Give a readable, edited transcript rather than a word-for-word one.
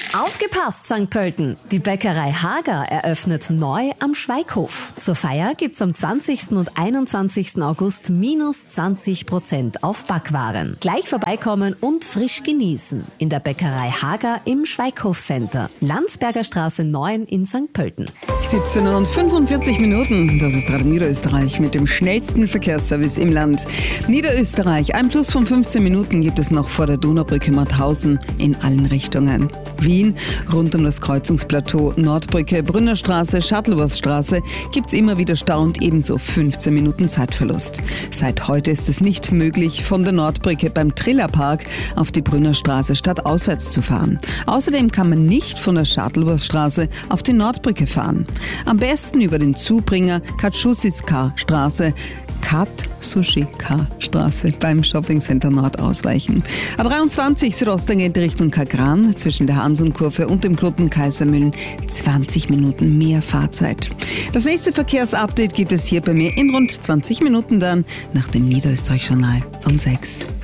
Aufgepasst, St. Pölten! Die Bäckerei Hager eröffnet neu am Schweighof. Zur Feier gibt's am 20. und 21. August minus 20% auf Backwaren. Gleich vorbeikommen und frisch genießen. In der Bäckerei Hager im Schweighof Center. Landsberger Straße 9 in St. Pölten. 17:45. Das ist Radio Niederösterreich mit dem schnellsten Verkehrsservice im Land. Niederösterreich, ein Plus von 15 Minuten gibt es noch vor der Donaubrücke Mauthausen in allen Richtungen. Wien, rund um das Kreuzungsplateau Nordbrücke, Brünnerstraße, Schattleworthstraße gibt's immer wieder Stau und ebenso 15 Minuten Zeitverlust. Seit heute ist es nicht möglich, von der Nordbrücke beim Trillerpark auf die Brünnerstraße stadtauswärts zu fahren. Außerdem kann man nicht von der Schattleworthstraße auf die Nordbrücke fahren. Am besten über den Zubringer Katsushika-Straße, Katsushika-Straße beim Shoppingcenter Nord ausweichen. A23 Südosttangent Richtung Kagran zwischen der Hansenkurve und dem Kloten Kaisermühlen 20 Minuten mehr Fahrzeit. Das nächste Verkehrsupdate gibt es hier bei mir in rund 20 Minuten dann nach dem Niederösterreich-Journal um 6.